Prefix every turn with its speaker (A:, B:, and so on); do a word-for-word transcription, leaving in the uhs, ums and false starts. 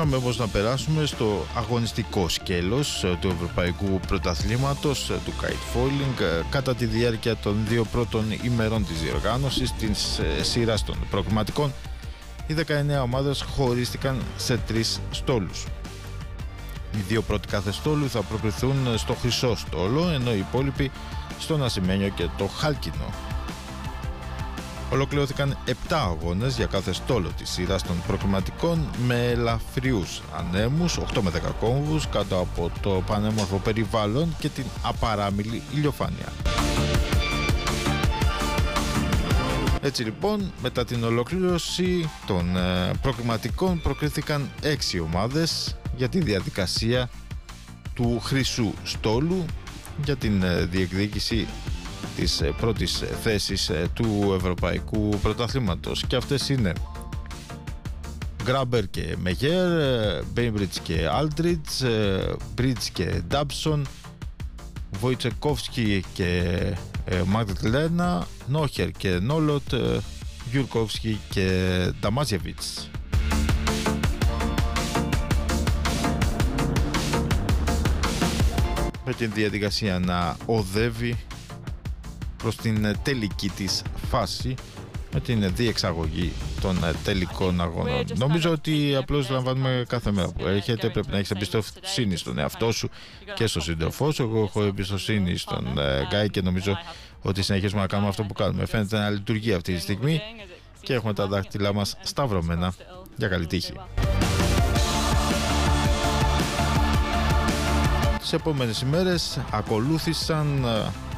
A: Πάμε όμως να περάσουμε στο αγωνιστικό σκέλος του Ευρωπαϊκού Πρωταθλήματος του Kitefalling. Κατά τη διάρκεια των δύο πρώτων ημερών της διοργάνωσης της σειράς των προκριματικών, οι δεκαεννέα ομάδες χωρίστηκαν σε τρεις στόλους. Οι δύο πρώτοι κάθε στόλου θα προκριθούν στο χρυσό στόλο, ενώ οι υπόλοιποι στον ασημένιο και το χάλκινο. Ολοκληρώθηκαν επτά αγώνες για κάθε στόλο της σειράς των προκριματικών με ελαφριούς ανέμους, οκτώ με δέκα κόμβους κάτω από το πανέμορφο περιβάλλον και την απαράμιλη ηλιοφάνεια. Έτσι λοιπόν, μετά την ολοκλήρωση των προκριματικών προκρίθηκαν έξι ομάδες για τη διαδικασία του χρυσού στόλου για την διεκδίκηση της πρώτης θέσης του Ευρωπαϊκού Πρωταθλήματος, και αυτές είναι Γκράμπερ και Μεγέρ, Μπέιμπριτς και Άλτριτς, Μπριτς και Ντάμπσον, Βοητσεκόφσκι και Μαγδλένα, Νόχερ και Νόλοτ, Γιουρκόφσκι και Νταμάζιεβιτς. Με την διαδικασία να οδεύει προς την τελική της φάση με την διεξαγωγή των τελικών αγώνων. Νομίζω ότι απλώς λαμβάνουμε κάθε μέρα που έρχεται. Πρέπει να έχεις εμπιστοσύνη στον εαυτό σου και στον σύντροφό σου. Εγώ έχω εμπιστοσύνη στον Γκάι και νομίζω ότι συνεχίζουμε να κάνουμε αυτό που κάνουμε. Φαίνεται να λειτουργεί αυτή τη στιγμή και έχουμε τα δάχτυλά μας σταυρωμένα. Για καλή τύχη. Τις επόμενες ημέρες ακολούθησαν